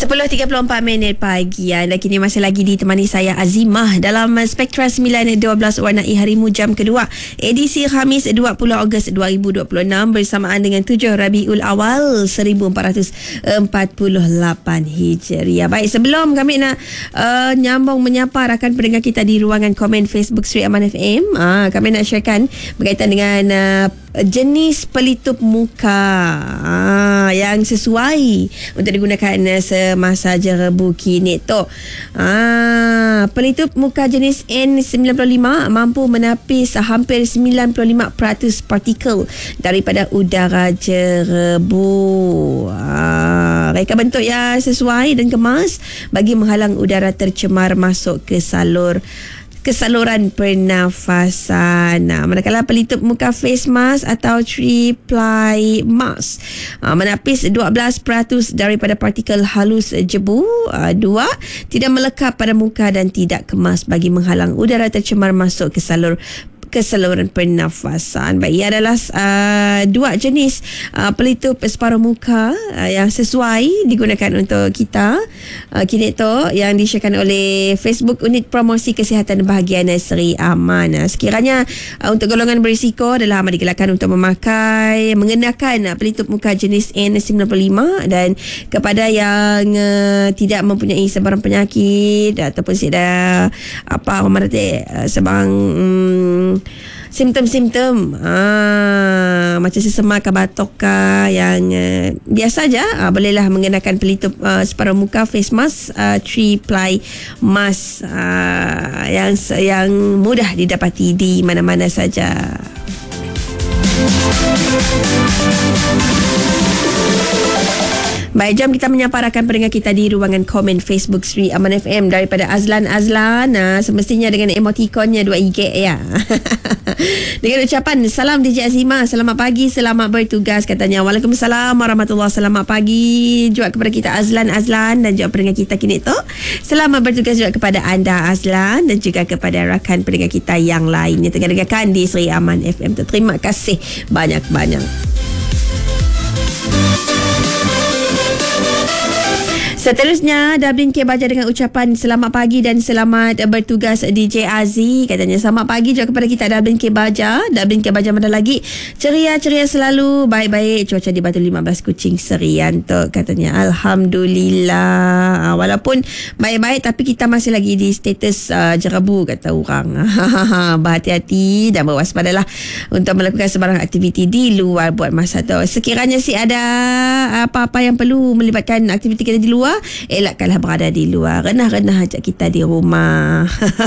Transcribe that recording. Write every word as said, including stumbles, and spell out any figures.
sepuluh tiga puluh empat minit pagi ya. Dan kini masih lagi ditemani saya Azimah dalam Spektra sembilan dua belas Warnai Harimu jam kedua edisi Khamis dua puluh Ogos dua ribu dua puluh enam bersamaan dengan tujuh Rabiul Awal seribu empat ratus empat puluh lapan Hijriah. Baik, sebelum kami nak uh, nyambung menyapa rakan pendengar kita di ruangan komen Facebook Sri Aman F M, uh, kami nak sharekan berkaitan dengan uh, jenis pelitup muka ah, yang sesuai untuk digunakan semasa jerebu kini tu. Ah, pelitup muka jenis N sembilan puluh lima mampu menapis hampir sembilan puluh lima peratus partikel daripada udara jerebu. Ah, reka bentuk yang sesuai dan kemas bagi menghalang udara tercemar masuk ke salur ke saluran pernafasan. Nah, manakala pelitup muka face mask atau three ply mask uh, menapis dua belas peratus daripada partikel halus jebu. Uh, dua, tidak melekat pada muka dan tidak kemas bagi menghalang udara tercemar masuk ke salur ke saluran pernafasan. Baik, ia adalah uh, dua jenis uh, pelitup separuh muka uh, yang sesuai digunakan untuk kita uh, kini tu yang disyaratkan oleh Facebook Unit Promosi Kesihatan Bahagian Sri Aman. Uh, sekiranya uh, untuk golongan berisiko adalah amat digalakkan untuk memakai mengenakan uh, pelitup muka jenis N sembilan puluh lima, dan kepada yang uh, tidak mempunyai sebarang penyakit ataupun tidak apa orang kata uh, sebarang um, simptom-simptom ah, macam sesemak ke batuk ke yang uh, biasa aja, ah, bolehlah mengenakan pelitup uh, separuh muka face mask uh, three ply mask uh, yang yang mudah didapati di mana-mana saja. Baik, jom kita menyapa rakan pendengar kita di ruangan komen Facebook Sri Aman F M daripada Azlan Azlan. Nah, semestinya dengan emotikonnya dua I G ya. Dengan ucapan salam D J Azimah, selamat pagi, selamat bertugas katanya. Waalaikumsalam warahmatullahi wabarakatuh. Selamat pagi juga kepada kita Azlan Azlan dan juga pendengar kita kini tu. Selamat bertugas juga kepada anda Azlan dan juga kepada rakan pendengar kita yang lain yang tengah dengarkan di Sri Aman F M tu. Terima kasih banyak-banyak. Seterusnya, Dublin K Baja dengan ucapan selamat pagi dan selamat bertugas D J Aziz. Katanya selamat pagi juga kepada kita Dublin K Baja. Dublin K Baja mana lagi? Ceria-ceria selalu, baik-baik. Cuaca di Batu lima belas Kuching Serian tu katanya. Alhamdulillah. Walaupun baik-baik tapi kita masih lagi di status uh, jerebu kata orang. Berhati-hati dan berwaspadalah untuk melakukan sebarang aktiviti di luar buat masa tu. Sekiranya si ada apa-apa yang perlu melibatkan aktiviti kita di luar, elakkanlah berada di luar. Renah-renah ajak kita di rumah.